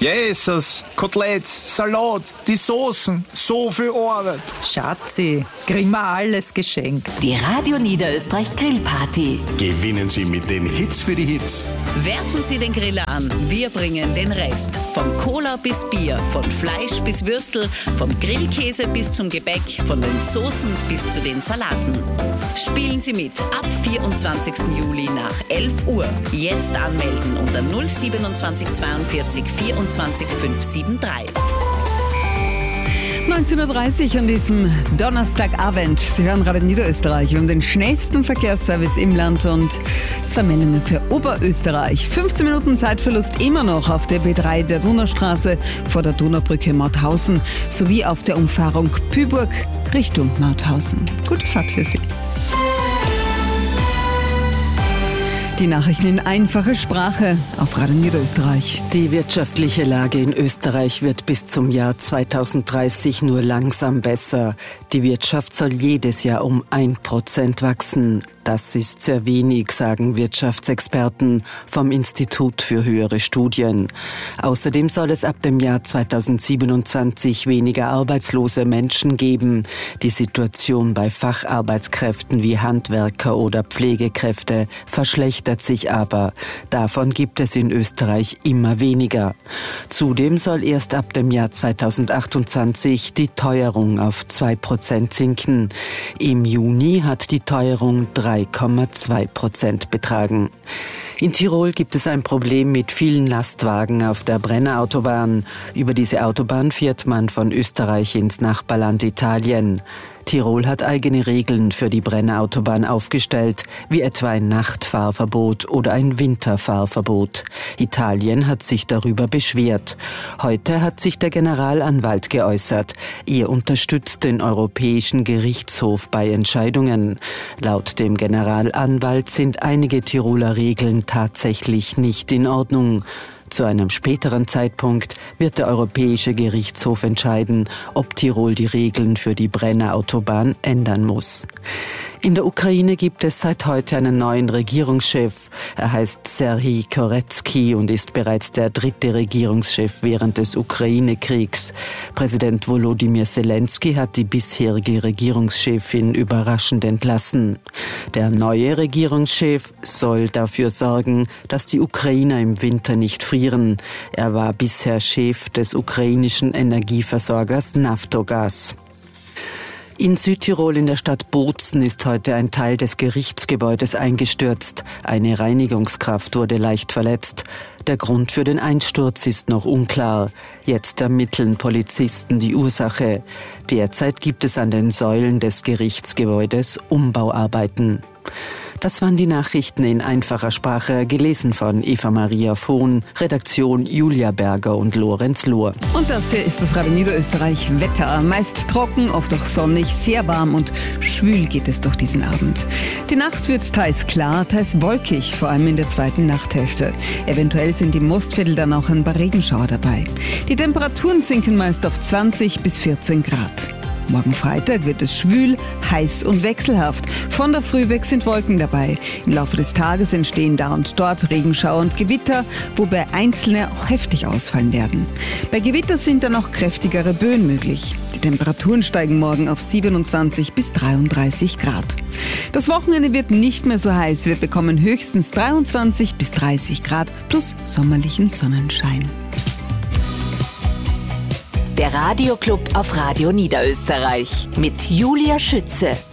Jesus, Koteletts, Salat, die Soßen, so viel Arbeit. Schatzi, kriegen wir alles geschenkt. Die Radio Niederösterreich Grillparty. Gewinnen Sie mit den Hits für die Hits. Werfen Sie den Griller an, wir bringen den Rest. Vom Cola bis Bier, von Fleisch bis Würstel, vom Grillkäse bis zum Gebäck, von den Soßen bis zu den Salaten. Spielen Sie mit ab 24. Juli nach 11 Uhr. Jetzt anmelden unter 027 42 24 573. 19.30 Uhr an diesem Donnerstagabend. Sie hören Radio Niederösterreich. Wir haben den schnellsten Verkehrsservice im Land und 2 Meldungen für Oberösterreich. 15 Minuten Zeitverlust immer noch auf der B3 der Donaustraße vor der Donaubrücke Mauthausen sowie auf der Umfahrung Püburg Richtung Mauthausen. Gute Fahrt für Sie. Die Nachrichten in einfacher Sprache auf Radio Niederösterreich. Die wirtschaftliche Lage in Österreich wird bis zum Jahr 2030 nur langsam besser. Die Wirtschaft soll jedes Jahr um 1% wachsen. Das ist sehr wenig, sagen Wirtschaftsexperten vom Institut für höhere Studien. Außerdem soll es ab dem Jahr 2027 weniger arbeitslose Menschen geben. Die Situation bei Facharbeitskräften wie Handwerker oder Pflegekräfte verschlechtert sich aber. Davon gibt es in Österreich immer weniger. Zudem soll erst ab dem Jahr 2028 die Teuerung auf 2% sinken. Im Juni hat die Teuerung 3,2% betragen. In Tirol gibt es ein Problem mit vielen Lastwagen auf der Brennerautobahn. Über diese Autobahn fährt man von Österreich ins Nachbarland Italien. Tirol hat eigene Regeln für die Brennerautobahn aufgestellt, wie etwa ein Nachtfahrverbot oder ein Winterfahrverbot. Italien hat sich darüber beschwert. Heute hat sich der Generalanwalt geäußert. Er unterstützt den Europäischen Gerichtshof bei Entscheidungen. Laut dem Generalanwalt sind einige Tiroler Regeln tatsächlich nicht in Ordnung. Zu einem späteren Zeitpunkt wird der Europäische Gerichtshof entscheiden, ob Tirol die Regeln für die Brennerautobahn ändern muss. In der Ukraine gibt es seit heute einen neuen Regierungschef. Er heißt Serhij Koretsky und ist bereits der 3. Regierungschef während des Ukraine-Kriegs. Präsident Volodymyr Zelensky hat die bisherige Regierungschefin überraschend entlassen. Der neue Regierungschef soll dafür sorgen, dass die Ukrainer im Winter nicht frieren. Er war bisher Chef des ukrainischen Energieversorgers Naftogaz. In Südtirol in der Stadt Bozen ist heute ein Teil des Gerichtsgebäudes eingestürzt. Eine Reinigungskraft wurde leicht verletzt. Der Grund für den Einsturz ist noch unklar. Jetzt ermitteln Polizisten die Ursache. Derzeit gibt es an den Säulen des Gerichtsgebäudes Umbauarbeiten. Das waren die Nachrichten in einfacher Sprache, gelesen von Eva-Maria Vohn, Redaktion Julia Berger und Lorenz Lohr. Und das hier ist das Radio Niederösterreich Wetter. Meist trocken, oft auch sonnig, sehr warm und schwül geht es durch diesen Abend. Die Nacht wird teils klar, teils wolkig, vor allem in der zweiten Nachthälfte. Eventuell sind im Mostviertel dann auch ein paar Regenschauer dabei. Die Temperaturen sinken meist auf 20 bis 14 Grad. Morgen Freitag wird es schwül, heiß und wechselhaft. Von der Früh weg sind Wolken dabei. Im Laufe des Tages entstehen da und dort Regenschauer und Gewitter, wobei einzelne auch heftig ausfallen werden. Bei Gewitter sind dann auch kräftigere Böen möglich. Die Temperaturen steigen morgen auf 27 bis 33 Grad. Das Wochenende wird nicht mehr so heiß. Wir bekommen höchstens 23 bis 30 Grad plus sommerlichen Sonnenschein. Der Radioclub auf Radio Niederösterreich mit Julia Schütze.